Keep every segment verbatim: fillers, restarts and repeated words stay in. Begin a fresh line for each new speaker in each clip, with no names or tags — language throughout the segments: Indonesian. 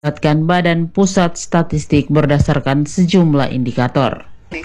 Dapatkan Badan Pusat Statistik berdasarkan sejumlah indikator.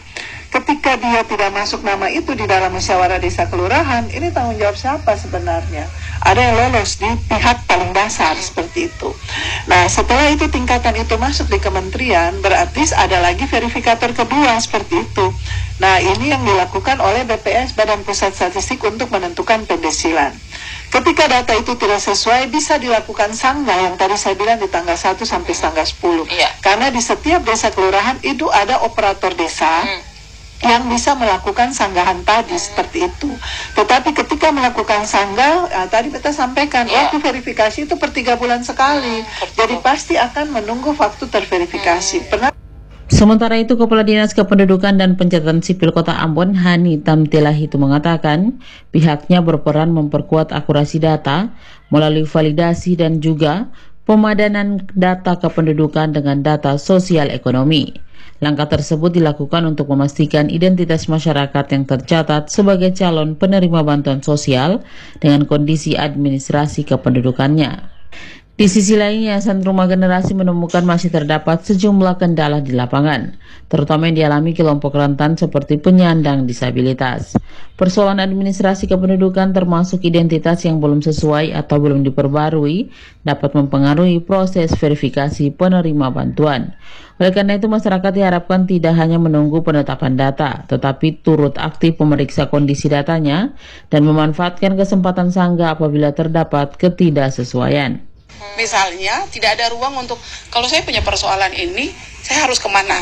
Ketika dia tidak masuk nama itu di dalam musyawarah desa kelurahan, ini tanggung jawab siapa sebenarnya? Ada yang lolos di pihak paling dasar seperti itu. Nah, setelah itu tingkatan itu masuk di kementerian, berarti ada lagi verifikator kedua seperti itu. Nah, ini yang dilakukan oleh B P S, Badan Pusat Statistik, untuk menentukan pendesilan. Ketika data itu tidak sesuai, bisa dilakukan sanggah yang tadi saya bilang di tanggal satu sampai tanggal sepuluh. Iya. Karena di setiap desa kelurahan itu ada operator desa hmm. yang bisa melakukan sanggahan tadi hmm. seperti itu. Tetapi ketika melakukan sanggah, nah, tadi kita sampaikan, yeah. waktu verifikasi itu per tiga bulan sekali. Hmm. Jadi pasti akan menunggu waktu terverifikasi. Hmm. Pernah
Sementara itu, Kepala Dinas Kependudukan dan Pencatatan Sipil Kota Ambon, Hani Tamtilah itu mengatakan pihaknya berperan memperkuat akurasi data melalui validasi dan juga pemadanan data kependudukan dengan data sosial ekonomi. Langkah tersebut dilakukan untuk memastikan identitas masyarakat yang tercatat sebagai calon penerima bantuan sosial dengan kondisi administrasi kependudukannya. Di sisi lain, Yayasan Rumah Generasi menemukan masih terdapat sejumlah kendala di lapangan, terutama yang dialami kelompok rentan seperti penyandang disabilitas. Persoalan administrasi kependudukan termasuk identitas yang belum sesuai atau belum diperbarui dapat mempengaruhi proses verifikasi penerima bantuan. Oleh karena itu, masyarakat diharapkan tidak hanya menunggu penetapan data, tetapi turut aktif memeriksa kondisi datanya dan memanfaatkan kesempatan sanggah apabila terdapat ketidaksesuaian.
Misalnya tidak ada ruang untuk, kalau saya punya persoalan ini, saya harus kemana?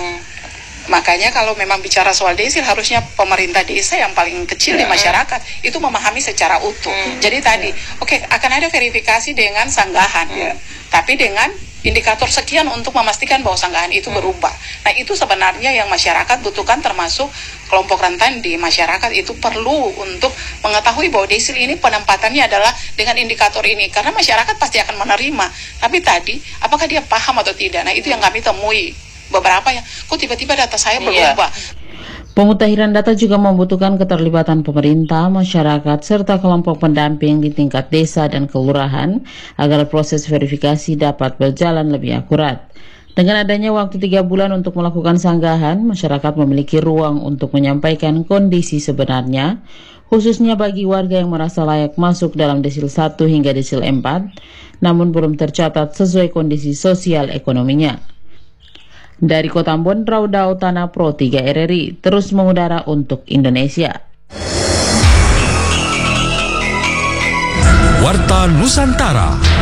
Makanya kalau memang bicara soal desil, harusnya pemerintah desa yang paling kecil di masyarakat itu memahami secara utuh. Hmm. Jadi tadi, oke, okay, akan ada verifikasi dengan sanggahan, yeah. tapi dengan indikator sekian untuk memastikan bahwa sanggahan itu hmm. berubah. Nah, itu sebenarnya yang masyarakat butuhkan, termasuk kelompok rentan di masyarakat itu perlu untuk mengetahui bahwa desil ini penempatannya adalah dengan indikator ini, karena masyarakat pasti akan menerima. Tapi tadi, apakah dia paham atau tidak? Nah, itu yang kami temui. Beberapa yang, kok tiba-tiba data saya berubah. Iya.
Pemutahiran data juga membutuhkan keterlibatan pemerintah, masyarakat, serta kelompok pendamping di tingkat desa dan kelurahan agar proses verifikasi dapat berjalan lebih akurat. Dengan adanya waktu tiga bulan untuk melakukan sanggahan, masyarakat memiliki ruang untuk menyampaikan kondisi sebenarnya, khususnya bagi warga yang merasa layak masuk dalam desil satu hingga desil empat, namun belum tercatat sesuai kondisi sosial ekonominya. Dari Kota Ambon, Rauda Utana, Pro tiga R R I, terus mengudara untuk Indonesia.
Warta Nusantara.